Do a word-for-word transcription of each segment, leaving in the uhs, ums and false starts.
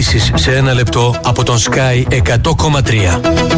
Ειδήσεις σε ένα λεπτό από τον Sky εκατό κόμμα τρία.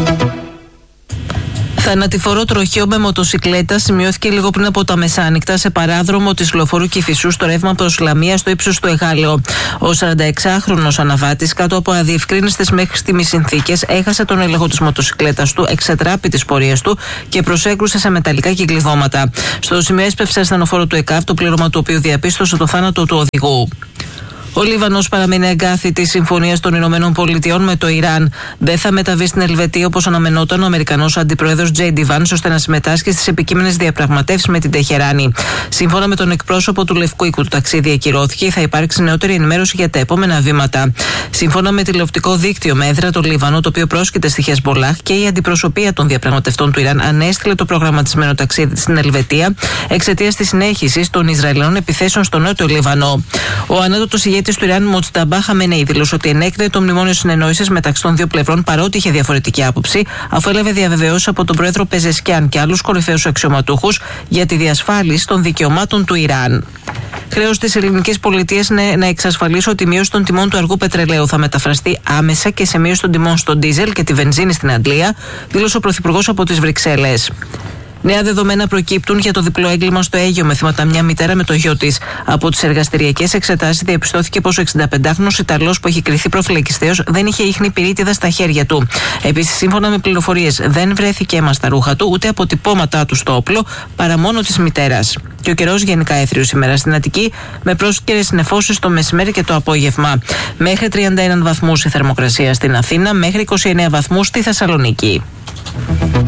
Θανατηφορό τροχαίο με μοτοσικλέτα σημειώθηκε λίγο πριν από τα μεσάνυχτα σε παράδρομο της λεωφορείου Κηφισού στο ρεύμα προς Λαμία στο ύψος του Εγάλεο. Ο σαρανταεξάχρονος αναβάτης, κάτω από αδιευκρίνιστες μέχρι στιγμής συνθήκες, έχασε τον έλεγχο της μοτοσικλέτας του, εξετράπη της πορείας του και προσέκρουσε σε μεταλλικά κυκλειδώματα. Στο σημείο έσπευσε ασθενοφόρο του ΕΚΑΒ, το πλήρωμα του οποίου διαπίστωσε το θάνατο του οδηγού. Ο Λίβανος παραμένει εγκάθη της συμφωνίας των Ηνωμένων Πολιτειών με το Ιράν. Δεν θα μεταβεί στην Ελβετία όπως αναμενόταν ο Αμερικανός αντιπρόεδρος Τζέι Ντι Βάνς ώστε να συμμετάσχει στις επικείμενες διαπραγματεύσεις με την Τεχεράνη. Σύμφωνα με τον εκπρόσωπο του Λευκού Οίκου, το ταξίδι ακυρώθηκε ή θα υπάρξει νεότερη ενημέρωση για τα επόμενα βήματα. Σύμφωνα με τηλεοπτικό δίκτυο με έδρα το Λίβανο, το οποίο πρόσκειται στη Χεσμολάχ, και η αντιπροσωπεία των διαπραγματευτών του Ιράν ανέστειλε το προγραμματισμένο ταξίδι στην Ελβετία εξαιτίας της συνέχισης των Ισραηλινών επιθέσεων στο νότιο Λίβανο. Ο ανώτατος ηγέτης του Ιράν, Μοτζταμπά Χαμενέι, δήλωσε ότι ενέκρινε το μνημόνιο συνεννόησης μεταξύ των δύο πλευρών παρότι είχε διαφορετική άποψη, αφού έλαβε διαβεβαιώσεις από τον πρόεδρο Πεζεσκιάν και άλλους κορυφαίους αξιωματούχους για τη διασφάλιση των δικαιωμάτων του Ιράν. Χρέος της ελληνικής πολιτείας είναι να εξασφαλίσει ότι η μείωση των τιμών του αργού πετρελαίου θα μεταφραστεί άμεσα και σε μείωση των τιμών στο ντίζελ και τη βενζίνη στην Αγγλία, δήλωσε ο Πρωθυπουργός από τις Βρυξέλλες. Νέα δεδομένα προκύπτουν για το διπλό έγκλημα στο Αίγυο με θύματα μια μητέρα με το γιο της. Από τις εργαστηριακές εξετάσεις διαπιστώθηκε πως ο εξηνταπεντάχρονος Ιταλός που έχει κριθεί προφυλακιστέως δεν είχε ίχνη πυρίτιδα στα χέρια του. Επίσης, σύμφωνα με πληροφορίες, δεν βρέθηκε αίμα στα ρούχα του ούτε αποτυπώματά του στο όπλο παρά μόνο της μητέρας. Και ο καιρός γενικά έθριος σήμερα στην Αττική με πρόσκαιρες νεφώσεις το μεσημέρι και το απόγευμα. Μέχρι τριάντα ένα βαθμούς η θερμοκρασία στην Αθήνα, μέχρι είκοσι εννέα βαθμούς στη Θεσσαλονίκη.